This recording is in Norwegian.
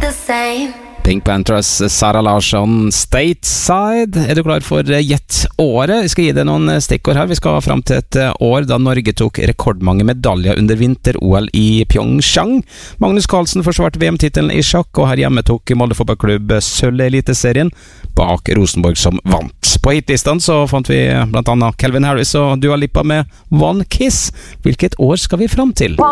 Pink Panthers, Sara Larsson, Stateside. Er du klar for gjett året? Vi skal gi deg noen stikkord her. Vi skal frem til et år da Norge tok rekordmange medaljer under vinter-OL i Pyeongchang. Magnus Carlsen forsvarte VM-titelen i sjakk, og her hjemme tok Molde fotballklubb sølv i eliteserien bak Rosenborg som vant. På hitlistene så fant vi blant annet Calvin Harris og Dua Lipa med One Kiss. Hvilket år skal vi frem til?